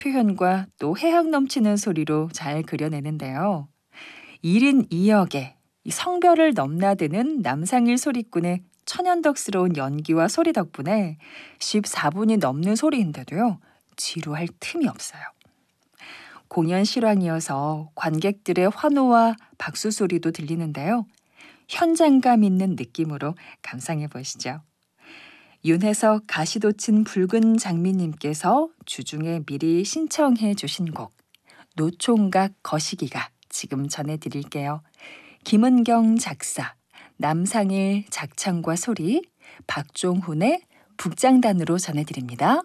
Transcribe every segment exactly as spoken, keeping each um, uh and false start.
표현과 또 해학 넘치는 소리로 잘 그려내는데요. 일 인 이 역에 성별을 넘나드는 남상일 소리꾼의 천연덕스러운 연기와 소리 덕분에 십사 분이 넘는 소리인데도요, 지루할 틈이 없어요. 공연 실황이어서 관객들의 환호와 박수 소리도 들리는데요. 현장감 있는 느낌으로 감상해 보시죠. 윤혜석 가시돋친 붉은 장미님께서 주중에 미리 신청해 주신 곡 노총각 거시기가 지금 전해드릴게요. 김은경 작사, 남상일 작창과 소리, 박종훈의 북장단으로 전해드립니다.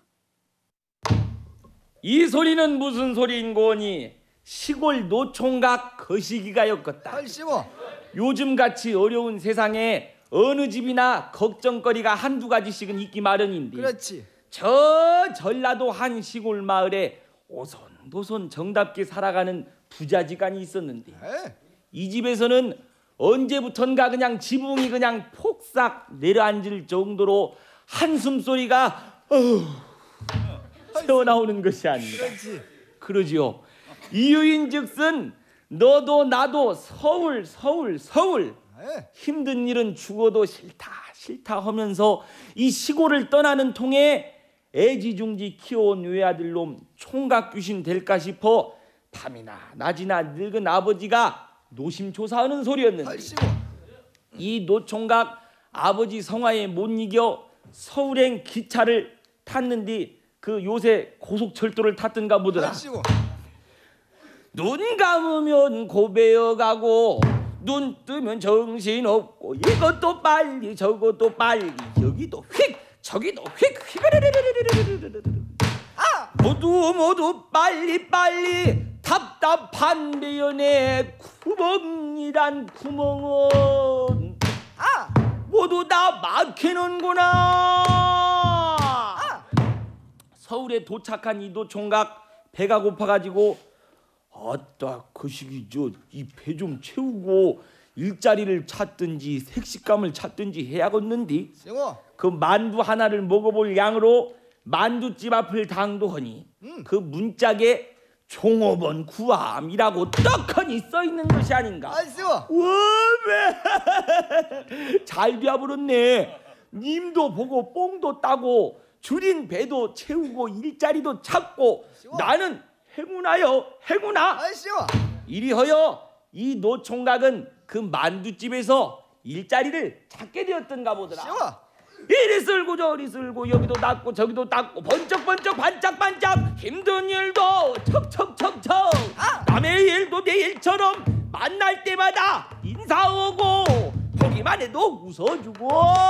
이 소리는 무슨 소리인고니 시골 노총각 거시기가였겠다. 팔십오. 요즘같이 어려운 세상에 어느 집이나 걱정거리가 한두 가지씩은 있기 마련인데 그렇지. 저 전라도 한 시골 마을에 오손도손 정답게 살아가는 부자지간이 있었는데 에이. 이 집에서는 언제부턴가 그냥 지붕이 그냥 폭삭 내려앉을 정도로 한숨 소리가 어후 새어나오는 것이 아닙니다. 그렇지. 그러지요. 이유인즉슨 너도 나도 서울 서울 서울 에이. 힘든 일은 죽어도 싫다 싫다 하면서 이 시골을 떠나는 통에 애지중지 키워온 외아들놈 총각 귀신 될까 싶어 밤이나 낮이나 늙은 아버지가 노심초사하는 소리였는데 팔십오. 이 노총각 아버지 성화에 못 이겨 서울행 기차를 탔는데 그 요새 고속철도를 탔던가 보더라. 팔십오. 눈 감으면 고배어가고 눈 뜨면 정신없고 이것도 빨리 저것도 빨리 여기도 휙 저기도 휙 휙 아! 모두 모두 빨리 빨리 답답한 배연의 구멍이란 구멍은 아! 모두 다 막히는구나. 아! 서울에 도착한 이 노총각 배가 고파가지고 아따 그 시기 저 이 배 좀 채우고 일자리를 찾든지 색식감을 찾든지 해야겠는디 싱어. 그 만두 하나를 먹어볼 양으로 만두집 앞을 당도하니 음. 그 문짝에 종업원 구함이라고 떡하니 써있는 것이 아닌가. 팔십오. 워메 잘 되어버렸네. 님도 보고 뽕도 따고 줄인 배도 채우고 일자리도 찾고 쉬워. 나는 행운하여 행운아. 팔십오. 이리하여 이 노총각은 그 만두집에서 일자리를 찾게 되었던가 보더라. 쉬워. 이리 쓸고 저리 쓸고 여기도 닦고 저기도 닦고 번쩍번쩍 반짝반짝 힘든 일도 척척척척 아! 남의 일도 내 일처럼 만날 때마다 인사하고 보기만 해도 웃어주고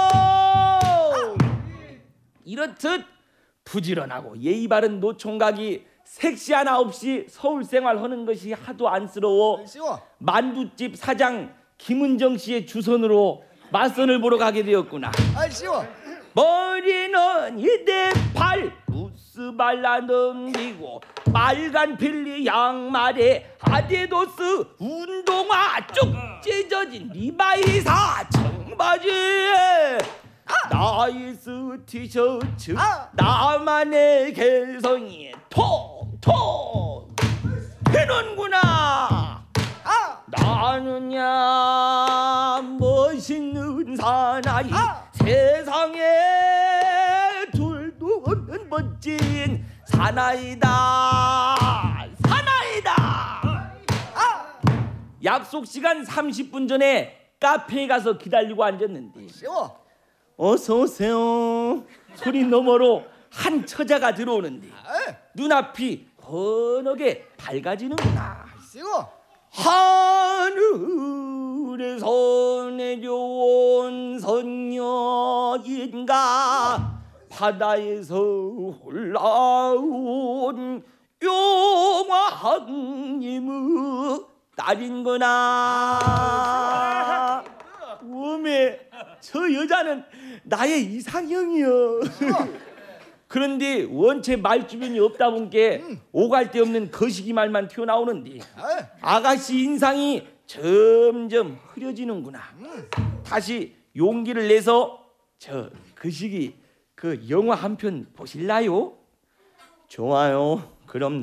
이렇듯 부지런하고 예의 바른 노총각이 색시 하나 없이 서울 생활하는 것이 하도 안쓰러워 팔십오. 만두집 사장 김은정 씨의 주선으로 맞선을 보러 가게 되었구나. 팔십오. 머리는 이대팔 무스 발라 넘기고 빨간 필리 양말에 아디도스 운동화 쭉 찢어진 리바이사 청바지에 나이스 티셔츠 아! 나만의 개성이 톡톡 튀는구나. 아! 나는야 멋있는 사나이 아! 세상에 둘도 없는 멋진 사나이다 사나이다. 아! 약속 시간 삼십 분 전에 카페에 가서 기다리고 앉았는데 쉬워. 어서 오세요 소리 너머로 한 처자가 들어오는데 에이. 눈앞이 환하게 밝아지는구나. 쉬워. 하늘에서 내려온 선녀인가 바다에서 올라온 용왕님의 딸인구나. 어메 저 여자는 나의 이상형이여. 그런데 원체 말주변이 없다 보니까 오갈 데 없는 거시기 말만 튀어나오는데 에이. 아가씨 인상이 점점 흐려지는구나. 다시 용기를 내서 저 거시기 그 영화 한 편 보실라요? 좋아요. 그럼